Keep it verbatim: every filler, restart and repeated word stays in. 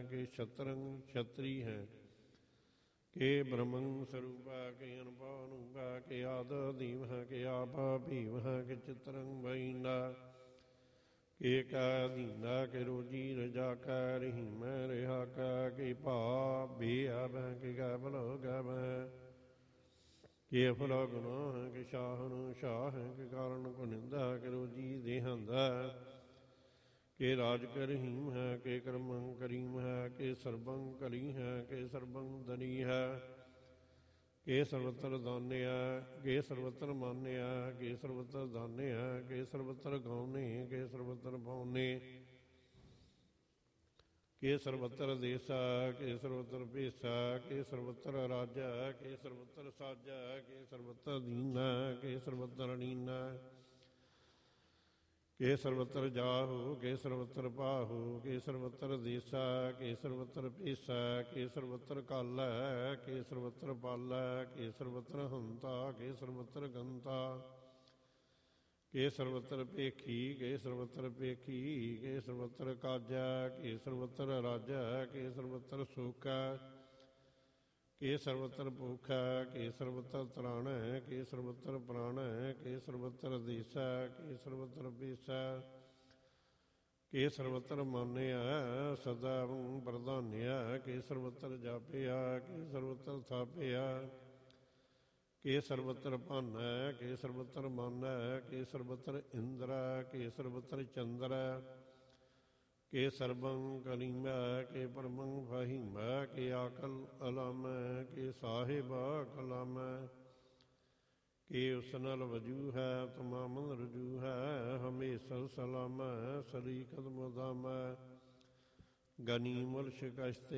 ਕਿ ਸ਼ਤਰੰਗ ਛਤਰੀ ਹੈ, ਕਿ ਬ੍ਰਹਮੰ ਸਰੂਪਾ ਕਿ ਅਨੁਭਵ ਅਨੂਪਾ ਕਿ ਆਦ ਦੀਮ ਹੈ, ਕਿ ਆਪਾ ਭੀਮ ਹੈ, ਕਿ ਚਿਤਰੰਗ ਬੈਂਦਾ ਕਿ ਕਾ ਦੀਨਾ, ਕਿ ਰੋਜੀ ਰਜਾ ਕਾ ਰਹੀਮੈ ਰਿਹਾ ਕਾ, ਕਿ ਭਾ ਬੇ ਆਬੈ ਕਿ ਗੈ ਭਲੋ ਗੈ ਬੈ, ਕਿ ਅਫਲਾ ਗੁਨਾਹ ਹੈ, ਕਿ ਸ਼ਾਹਨ ਸ਼ਾਹ ਹੈ, ਕਿ ਕਾਰਨ ਕੋ ਨਿੰਦਾ, ਕਿ ਰੋਜੀ ਦੇਹੰਦਾ, ਕਿ ਰਾਜ ਕਰ ਰਹੀਮ ਹੈ, ਕਿ ਕਰਮੰ ਕਰੀਮ ਹੈ, ਕਿ ਸਰਬੰ ਕਲੀ ਹੈ, ਕਿ ਸਰਬੰ ਦਨੀ ਹੈ, ਕਿ ਸਰਵਤਰ ਦਾਨਿਆ, ਕਿ ਸਰਵਤਰ ਮਾਨਿਆ, ਕਿ ਸਰਵਤਰ ਦਾਨਿਆ, ਕਿ ਸਰਵਤਰ ਗਾਉਨੇ, ਕਿ ਸਰਵਤਰ ਪਾਉਨੇ, ਕਿ ਸਰਵਤਰ ਦੇਸਾ, ਕਿ ਸਰਵਤਰ ਭੇਸਾ, ਕਿ ਸਰਵਤਰ ਰਾਜਾ, ਕਿ ਸਰਵਤਰ ਸਾਜਾ, ਕਿ ਸਰਵਤਰ ਦੀਨਾ, ਕਿ ਸਰਵਤਰ ਨੀਨਾ, ਕਿ ਸਰਵਤਰ ਜਾਹੂ, ਕਿ ਸਰਵਤਰ ਪਾਹੂ, ਕਿ ਸਰਵਤਰ ਦੇਸਾ, ਕਿ ਸਰਵਤਰ ਭੇਸਾ, ਕਿ ਸਰਵਤਰ ਕਾਲੈ, ਕਿ ਸਰਵਤਰ ਪਾਲੈ, ਕਿ ਸਰਵਤਰ ਹੰਤਾ, ਕਿ ਸਰਵਤਰ ਗੰਤਾ, ਕਿ ਸਰਵਤਰ ਭੇਖੀ, ਕਿ ਸਰਵਤਰ ਭੇਖੀ, ਕਿ ਸਰਵਤਰ ਕਾਜਾ, ਕਿ ਸਰਵਤਰ ਰਾਜਾ, ਕਿ ਸਰਵਤਰ ਸੋਕਾ, ਕਿ ਸਰਵਤਰ ਭੂਖਾ, ਕਿ ਸਰਵਤਰ ਤਰਾਣੈ, ਕਿ ਸਰਵਤਰ ਪ੍ਰਾਣੈ, ਕਿ ਸਰਵਤਰ ਦੇਸਾ, ਕਿ ਸਰਵਤਰ ਭੇਸਾ, ਕਿ ਸਰਵਤਰ ਮਾਨਿਆ ਸਦਾ ਪ੍ਰਧਾਨਿਆ, ਕਿ ਸਰਵਤਰ ਜਾਪਿਆ, ਕਿ ਸਰਵਤਰ ਥਾਪਿਆ, ਕਿ ਸਰਵਤਰ ਭਾਨੈ, ਕਿ ਸਰਵਤਰ ਮਾਨੈ, ਕਿ ਸਰਵਤਰ ਇੰਦਰਾ, ਕਿ ਸਰਵਤਰ ਚੰਦਰਾ, ਕਿ ਸਰਬੰ ਕਲੀਮੈ, ਕਿ ਪਰਮੰ ਫਹੀਮੈ, ਕਿ ਆਕਲ ਅਲਾਮੈ, ਕਿ ਸਾਹਿਬ ਕਲਾਮੈ, ਕਿ ਉਸ ਨਾਲ ਵਜੂ ਹੈ ਤਮਾਮਨ ਰਜੂ ਹੈ, ਹਮੇਸ਼ਾ ਸਲਾਮੈ ਸਰੀਕਤ ਮੁਦਾਮੈ, ਗਨੀ ਮੁਲ ਸ਼ਿਕਸ਼ਤੇ